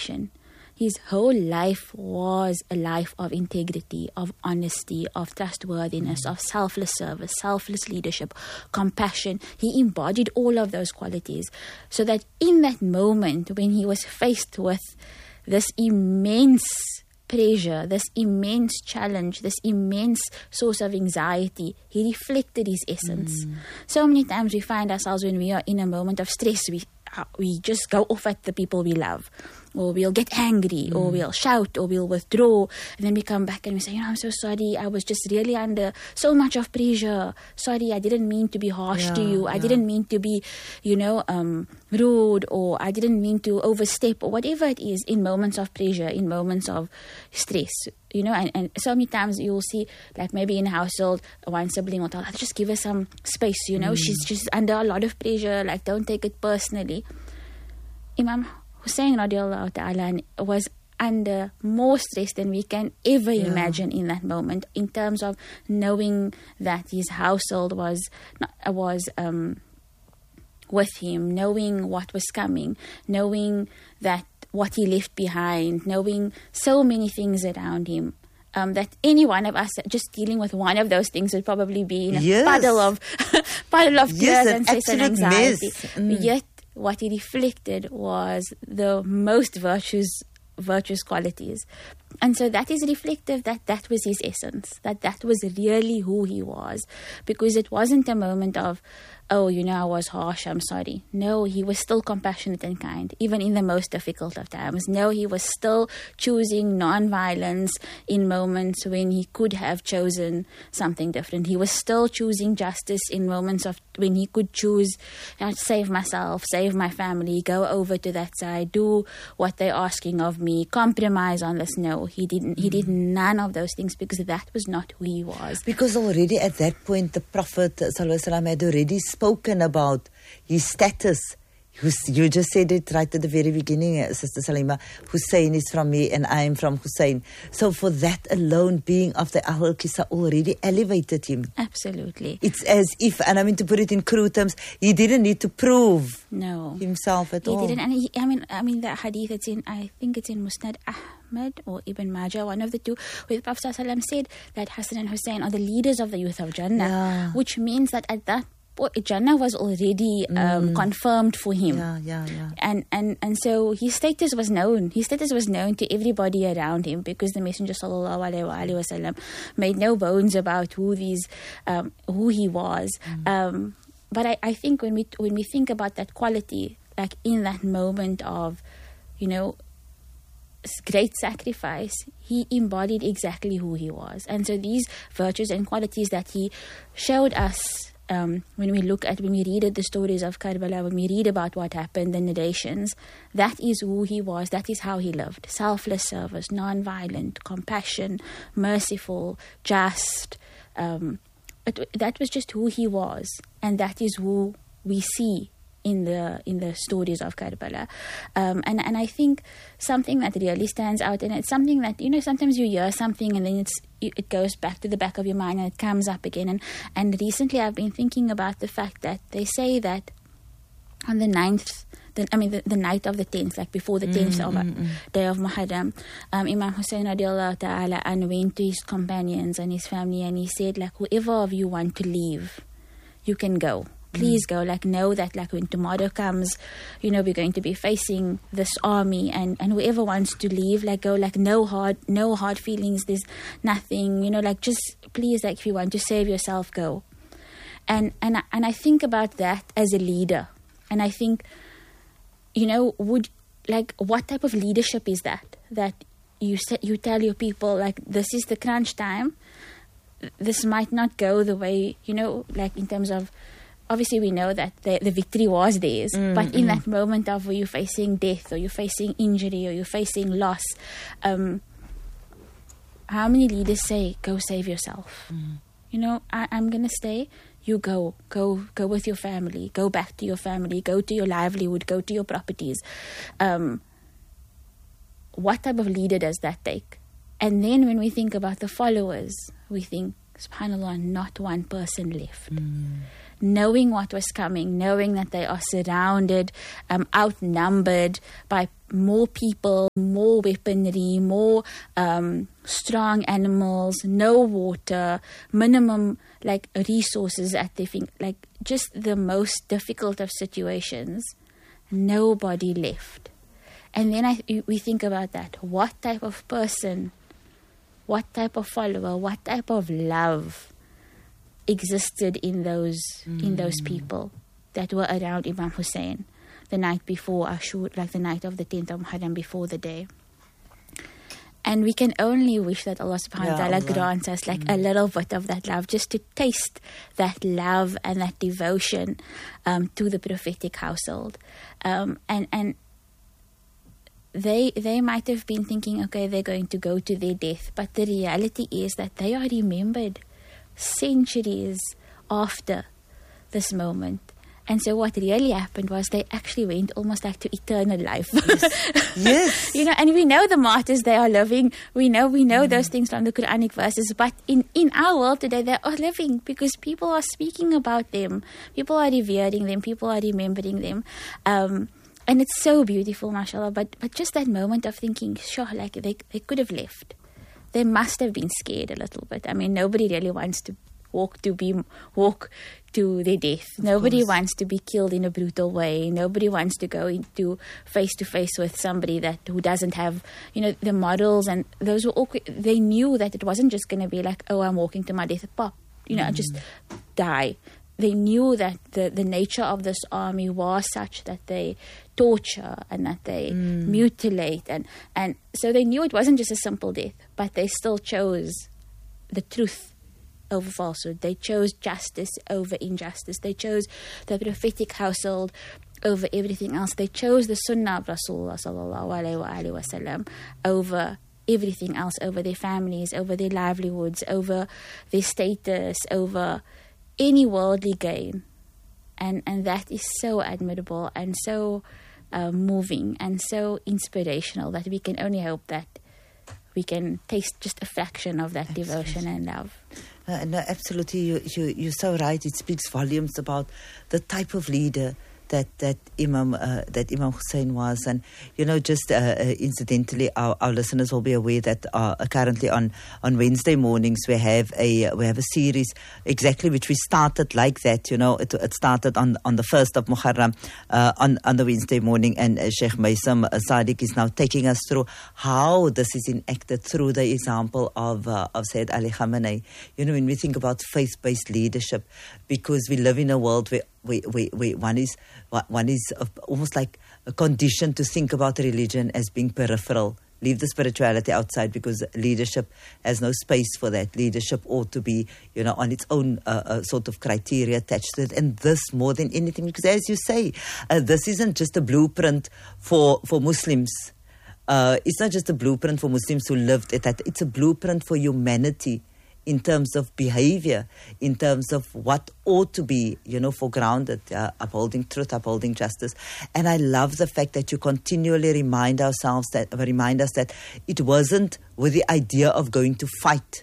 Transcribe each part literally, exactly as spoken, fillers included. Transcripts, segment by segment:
compassion. His whole life was a life of integrity, of honesty, of trustworthiness, mm. of selfless service, selfless leadership, compassion. He embodied all of those qualities, so that in that moment when he was faced with this immense pressure, this immense challenge, this immense source of anxiety, he reflected his essence. Mm. So many times we find ourselves, when we are in a moment of stress, we uh, we just go off at the people we love, or we'll get angry, mm. or we'll shout, or we'll withdraw, and then we come back and we say, you know, I'm so sorry, I was just really under so much of pressure. Sorry, I didn't mean to be harsh yeah, to you. I yeah. didn't mean to be, you know, um, rude, or I didn't mean to overstep, or whatever it is, in moments of pressure, in moments of stress. You know, and, and so many times you'll see, like maybe in a household, one sibling will tell, just give her some space, you know, mm. she's just under a lot of pressure, like don't take it personally. Imam Hussein radiallahu ta'ala was under more stress than we can ever yeah. imagine in that moment, in terms of knowing that his household was not, was um, with him, knowing what was coming, knowing that what he left behind, knowing so many things around him, um, that any one of us just dealing with one of those things would probably be in a yes. puddle of puddle of tears yes, and stress and anxiety. Mm. Yet what he reflected was the most virtuous virtuous qualities. And so that is reflective that that was his essence, that that was really who he was, because it wasn't a moment of, oh, you know, I was harsh, I'm sorry. No, he was still compassionate and kind, even in the most difficult of times. No, he was still choosing non-violence in moments when he could have chosen something different. He was still choosing justice in moments of when he could choose, you know, save myself, save my family, go over to that side, do what they're asking of me, compromise on this. No, he didn't. He did none of those things, because that was not who he was. Because already at that point, the Prophet sallallahu alaihi wasallam had already spoken about his status. You just said it right at the very beginning, Sister Salima. Hussein is from me and I am from Hussein. So for that alone, being of the Ahl Qissa already elevated him. Absolutely. It's as if, and I mean to put it in crude terms, he didn't need to prove no. himself at he all. He didn't. And he, I mean, I mean, the hadith, it's in, I think it's in Musnad Ahmad or Ibn Majah, one of the two, where the Prophet ﷺ said that Hassan and Hussein are the leaders of the youth of Jannah, yeah. which means that at that Jannah was already um, mm. confirmed for him. Yeah, yeah, yeah. And, and and so his status was known. His status was known to everybody around him, because the Messenger sallallahu alaihi wasallam made no bones about who these um, who he was. Mm. Um, but I, I think when we when we think about that quality, like in that moment of, you know, great sacrifice, he embodied exactly who he was. And so these virtues and qualities that he showed us, Um, when we look at, when we read the stories of Karbala, when we read about what happened, the narrations, that is who he was, that is how he lived. Selfless service, non-violent, compassion, merciful, just. Um, it, that was just who he was, and that is who we see in the in the stories of Karbala. Um, and, and I think something that really stands out, and it's something that, you know, sometimes you hear something and then it's it goes back to the back of your mind and it comes up again. And, and recently I've been thinking about the fact that they say that on the ninth, the, I mean the, the night of the tenth, like before the tenth mm, of mm, mm. day of Muharram, um, Imam Hussein radiallahu ta'ala and went to his companions and his family, and he said, like, whoever of you want to leave, you can go. Please go, like, know that, like, when tomorrow comes, you know, we're going to be facing this army, and, and whoever wants to leave, like, go, like, no hard, no hard feelings, there's nothing, you know, like, just, please, like, if you want to save yourself, go. And, and, I- and I think about that as a leader, and I think, you know, would, like, what type of leadership is that? That you set, you tell your people, like, this is the crunch time, this might not go the way, you know, like, in terms of, obviously, we know that the, the victory was theirs, mm, but in mm. that moment of where you're facing death, or you're facing injury, or you're facing loss, um, how many leaders say, go save yourself? Mm. You know, I, I'm going to stay. You go. Go go with your family. Go back to your family. Go to your livelihood. Go to your properties. Um, what type of leader does that take? And then when we think about the followers, we think, subhanAllah, not one person left. Mm. Knowing what was coming, knowing that they are surrounded, um, outnumbered by more people, more weaponry, more um, strong animals, no water, minimum like resources at their fin- like just the most difficult of situations, nobody left. And then I, we think about that. What type of person, what type of follower, what type of love existed in those mm. in those people that were around Imam Hussein the night before Ashur, like the night of the tenth of Muharram, before the day. And we can only wish that Allah subhanahu wa ta'ala grants us like mm. a little bit of that love, just to taste that love and that devotion um, to the prophetic household. Um, and and they they might have been thinking, okay, they're going to go to their death, but the reality is that they are remembered centuries after this moment. And so what really happened was they actually went almost like to eternal life. Yes. Yes. You know, and we know the martyrs, they are living. We know we know mm. those things from the Quranic verses. But in, in our world today, they are living because people are speaking about them. People are revering them. People are remembering them. Um, and it's so beautiful, mashallah. But but just that moment of thinking, sure, like they, they could have left. They must have been scared a little bit. I mean, nobody really wants to walk to be walk to their death. Of Nobody course. wants to be killed in a brutal way. Nobody wants to go into face to face with somebody that who doesn't have, you know, the models. And those were all. They knew that it wasn't just going to be like, oh, I'm walking to my death, pop, you know, mm. just die. They knew that the, the nature of this army was such that they torture and that they mm. mutilate. And, and so they knew it wasn't just a simple death, but they still chose the truth over falsehood. They chose justice over injustice. They chose the prophetic household over everything else. They chose the sunnah of Rasulullah sallallahu alayhi wa sallam over everything else, over their families, over their livelihoods, over their status, over any worldly gain. And and that is so admirable and so uh, moving and so inspirational that we can only hope that we can taste just a fraction of that absolutely. Devotion and love. Uh, no, absolutely, you, you, you're so right. It speaks volumes about the type of leader that that Imam uh, that Imam Hussein was. And you know, just uh, uh, incidentally, our, our listeners will be aware that uh, currently on on Wednesday mornings we have a we have a series exactly which we started like that. You know, it, it started on on the first of Muharram uh, on on the Wednesday morning, and uh, Sheikh Maysam Sadiq is now taking us through how this is enacted through the example of uh, of Sayyid Ali Khamenei. You know, when we think about faith-based leadership, because we live in a world where We, we, we, one is one is almost like a condition to think about religion as being peripheral. Leave the spirituality outside because leadership has no space for that. Leadership ought to be, you know, on its own uh, uh, sort of criteria attached to it. And this more than anything, because as you say, uh, this isn't just a blueprint for, for Muslims. Uh, it's not just a blueprint for Muslims who lived at that. It's a blueprint for humanity, in terms of behavior, in terms of what ought to be, you know, foregrounded, uh, upholding truth, upholding justice. And I love the fact that you continually remind ourselves that, remind us that it wasn't with the idea of going to fight.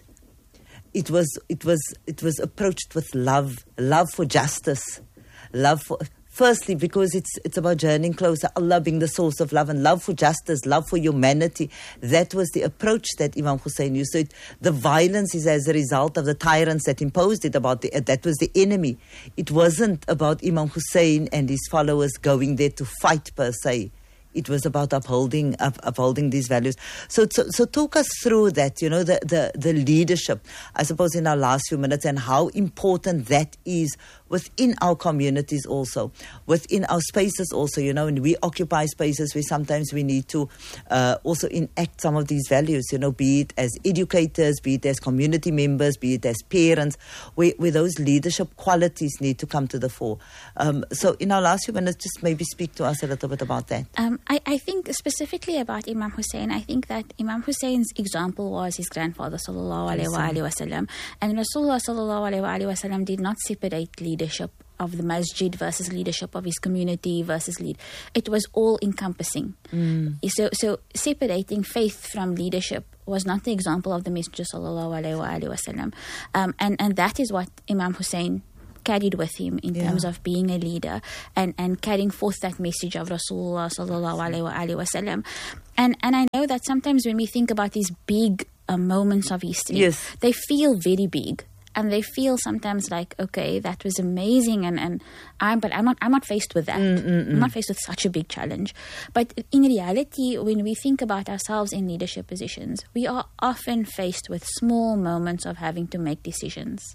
It was, it was, it was approached with love, love for justice, love for. Firstly, because it's it's about journeying closer, Allah being the source of love, and love for justice, love for humanity. That was the approach that Imam Hussein used. So it, the violence is as a result of the tyrants that imposed it. About the, that was the enemy. It wasn't about Imam Hussein and his followers going there to fight per se. It was about upholding up, upholding these values. So, so so talk us through that, you know, the, the, the leadership, I suppose, in our last few minutes, and how important that is within our communities also, within our spaces also. You know, when we occupy spaces, we sometimes we need to uh, also enact some of these values, you know, be it as educators, be it as community members, be it as parents, where, where those leadership qualities need to come to the fore. Um, so in our last few minutes, just maybe speak to us a little bit about that. Um, I, I think specifically about Imam Hussein, I think that Imam Hussein's example was his grandfather sallallahu alaihi wasallam, and Rasulullah sallallahu alaihi wasallam did not separate leadership of the masjid versus leadership of his community versus lead. It was all encompassing. Mm. So, so separating faith from leadership was not the example of the Messenger sallallahu alaihi wasallam. Um, and, and that is what Imam Hussein carried with him in Yeah. terms of being a leader and, and carrying forth that message of Rasulullah sallallahu alaihi wasallam. And, and I know that sometimes when we think about these big uh, moments of history, Yes. they feel very big. And they feel sometimes like, okay, that was amazing, and, and I'm, but I'm not, I'm not faced with that. I'm not faced with such a big challenge. But in reality, when we think about ourselves in leadership positions, we are often faced with small moments of having to make decisions.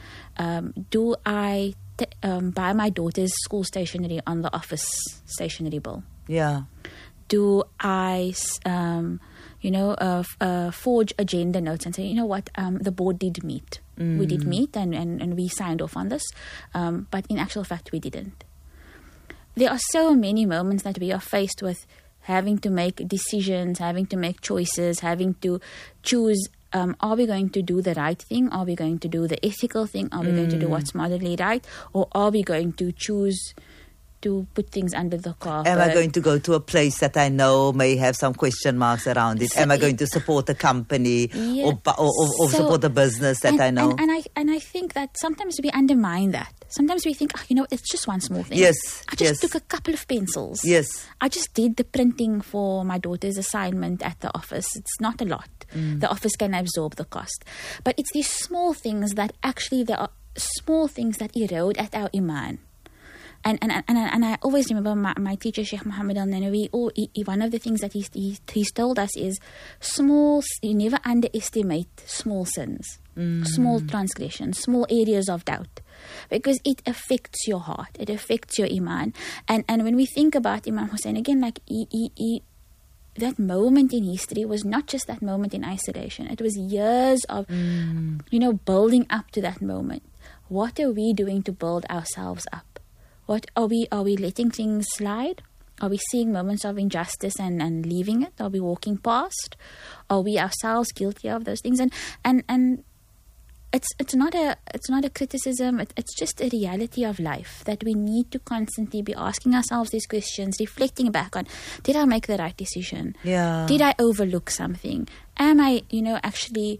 Um, do I t- um, buy my daughter's school stationery on the office stationery bill? Yeah. Do I, um, you know, uh, f- uh, forge agenda notes and say, you know what, um, the board did meet. Mm. We did meet and, and, and we signed off on this. Um, but in actual fact, we didn't. There are so many moments that we are faced with having to make decisions, having to make choices, having to choose, um, are we going to do the right thing? Are we going to do the ethical thing? Are we mm. going to do what's morally right? Or are we going to choose to put things under the carpet? Am I going to go to a place that I know may have some question marks around it? So Am I going to support a company yeah, or, or, or, or so, support a business that and, I know? And, and I and I think that sometimes we undermine that. Sometimes we think, oh, you know, it's just one small thing. Yes, I just yes. took a couple of pencils. Yes. I just did the printing for my daughter's assignment at the office. It's not a lot. Mm. The office can absorb the cost. But it's these small things that actually, there are small things that erode at our iman. And and and and I always remember my, my teacher, Sheikh Muhammad Al-Nanawi, oh, he, he, one of the things that he's, he, he's told us is small, you never underestimate small sins, mm. small transgressions, small areas of doubt, because it affects your heart, it affects your iman. And and when we think about Imam Hussein, again, like he, he, he, that moment in history was not just that moment in isolation. It was years of, mm. you know, building up to that moment. What are we doing to build ourselves up? What are we? Are we letting things slide? Are we seeing moments of injustice and, and leaving it? Are we walking past? Are we ourselves guilty of those things? And and, and it's it's not a it's not a criticism. It, it's just a reality of life that we need to constantly be asking ourselves these questions, reflecting back on: did I make the right decision? Yeah. Did I overlook something? Am I, you know, actually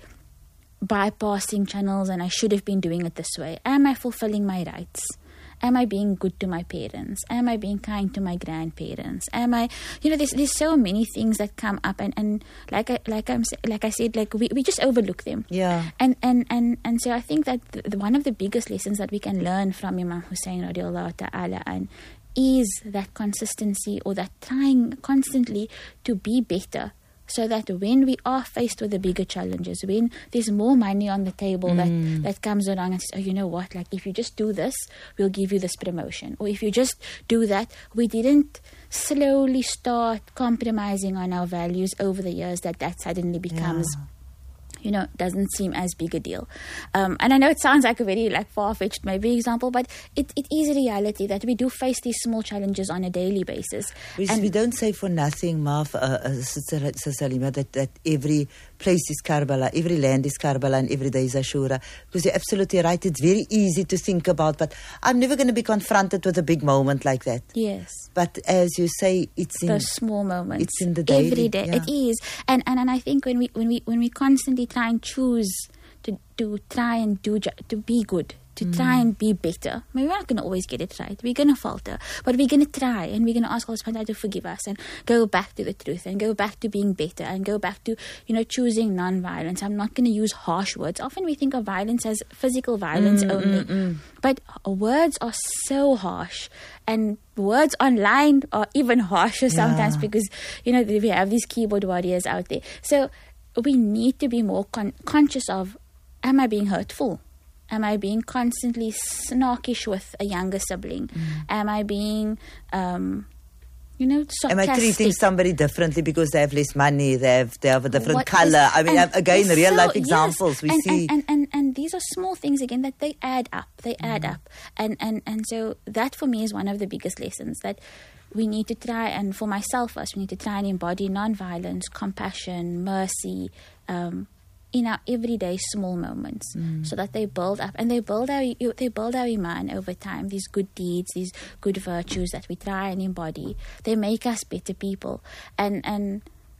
bypassing channels and I should have been doing it this way? Am I fulfilling my rights? Am I being good to my parents? Am I being kind to my grandparents? Am I, you know, there's there's so many things that come up, and, and like I like I'm like I said, like we, we just overlook them. Yeah. And and and and so I think that the, the, one of the biggest lessons that we can learn from Imam Hussein radiallahu ta'ala and is that consistency, or that trying constantly to be better. So that when we are faced with the bigger challenges, when there's more money on the table mm. that, that comes along and says, oh, you know what, like if you just do this, we'll give you this promotion. Or if you just do that, we didn't slowly start compromising on our values over the years, that that suddenly becomes... Yeah. you know, doesn't seem as big a deal. Um, and I know it sounds like a very like far-fetched maybe example, but it, it is a reality that we do face these small challenges on a daily basis. We, and we don't say for nothing, Marv, uh, uh, Sister Salima, that, that every place is Karbala, every land is Karbala, and every day is Ashura. Because you're absolutely right. It's very easy to think about, but I'm never going to be confronted with a big moment like that. Yes. But as you say, it's in those small moments. It's in the daily. Every day. Yeah. It is. And, and and I think when we when we when we constantly try and choose to to try and do to be good, to mm. try and be better. I mean, we're not going to always get it right. We're going to falter, but we're going to try, and we're going to ask Allah subhanahu wa ta'ala to forgive us and go back to the truth and go back to being better and go back to, you know, choosing non-violence. I'm not going to use harsh words. Often we think of violence as physical violence mm, only, mm, mm. but words are so harsh, and words online are even harsher sometimes, yeah. because, you know, we have these keyboard warriors out there. So we need to be more con- conscious of, am I being hurtful? Am I being constantly snarkish with a younger sibling? Mm. Am I being, um, you know, sarcastic? Am I treating somebody differently because they have less money, they have they have a different what color? Is, I mean, again, real so, life examples yes. we and, see. And, and, and, and these are small things, again, that they add up. They add mm. up. And, and, and so that for me is one of the biggest lessons, that we need to try, and for myself first, we need to try and embody non-violence, compassion, mercy, um, in our everyday small moments, mm. so that they build up, and they build our they build our iman over time. These good deeds, these good virtues that we try and embody, they make us better people. And and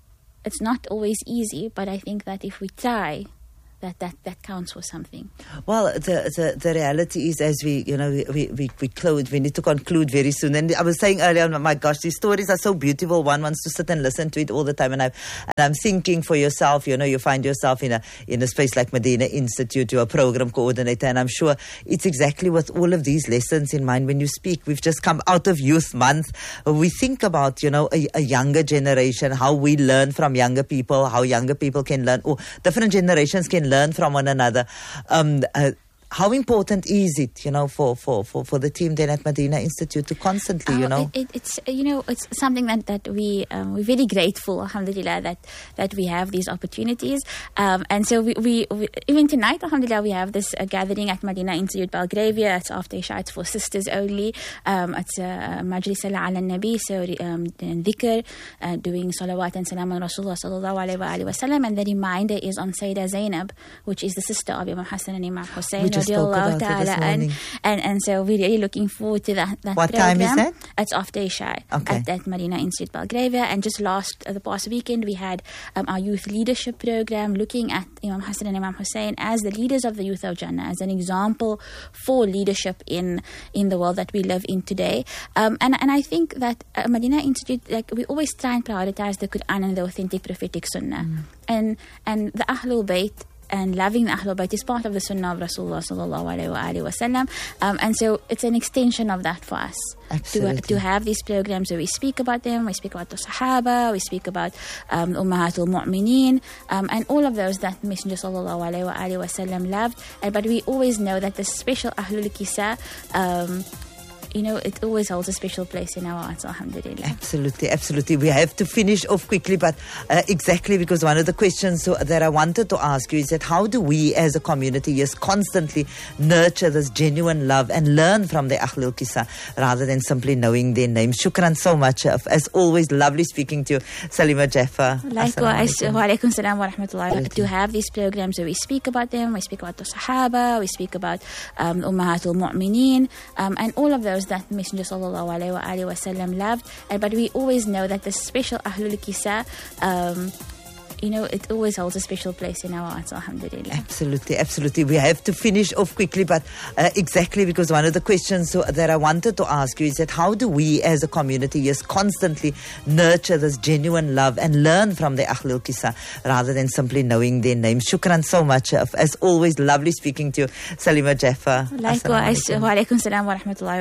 it's not always easy, but I think that if we try, that, that, that counts for something. Well, the, the the reality is, as we, you know, we, we, we, we close, we need to conclude very soon. And I was saying earlier, oh my gosh, these stories are so beautiful. One wants to sit and listen to it all the time. And, I, and I'm thinking for yourself, you know, you find yourself in a in a space like Medina Institute, you're a program coordinator. And I'm sure it's exactly with all of these lessons in mind when you speak. We've just come out of Youth Month. We think about, you know, a, a younger generation, how we learn from younger people, how younger people can learn, or different generations can learn learn from one another. Um, uh, how important is it, you know, for, for, for, for the team then at Medina Institute to constantly, you uh, know? It, it, it's, you know, it's something that, that we, um, we're very grateful, alhamdulillah, that, that we have these opportunities. Um, and so we, we, we, even tonight, alhamdulillah, we have this uh, gathering at Medina Institute Belgravia. It's after Isha, it's for sisters only. Um, it's a Majlis ala Nabi, so um, dhikr, uh, doing salawat and salam on Rasulullah sallallahu alayhi wa alayhi wa sallam. And the reminder is on Sayyidah Zainab, which is the sister of Imam Hassan and Imam Hussein. Spoke about it this and, and and so we're really looking forward to that, that what program. Time is that? It's after Isha okay. at, at Medina Institute Belgravia. And just last uh, the past weekend we had um, our youth leadership program looking at Imam Hassan and Imam Hussein as the leaders of the youth of Jannah, as an example for leadership in in the world that we live in today. Um, and and I think that uh, Medina Institute, like, we always try and prioritize the Quran and the authentic prophetic Sunnah, mm. and and the Ahlul Bayt. And loving the Ahlul Bayt is part of the Sunnah of Rasulullah sallallahu alayhi wa alayhi wa sallam. Um, and so it's an extension of that for us. Absolutely. To, to have these programs where we speak about them, we speak about the Sahaba, we speak about um, Ummahatul Mu'mineen, um, and all of those that Messenger sallallahu alayhi wa alayhi wa sallam loved. And, but we always know that the special Ahlul Kisa, um, you know, it always holds a special place in our hearts, alhamdulillah. Absolutely, absolutely. We have to finish off quickly, but uh, exactly because one of the questions so, that I wanted to ask you is that how do we as a community just constantly nurture this genuine love and learn from the Ahlul Kisa rather than simply knowing their names? Shukran so much. As always, lovely speaking to you, Salima Jaffer. Likewise, wa alaikum salam wa rahmatullah. To have these programs where we speak about them, we speak about the Sahaba, we speak about um, Ummahatul Mu'mineen, um, and all of those that Messenger sallallahu alayhi wa alayhi wa sallam loved. And, but we always know that the special Ahlul Kisa, um, you know, it always holds a special place in our hearts, alhamdulillah. Absolutely, absolutely. We have to finish off quickly, but uh, exactly because one of the questions so, that I wanted to ask you is that how do we as a community just constantly nurture this genuine love and learn from the Ahlul Kisa rather than simply knowing their names? Shukran so much. As always, lovely speaking to you, Salima Jaffer. Likewise, wa alaikum salam wa rahmatullah.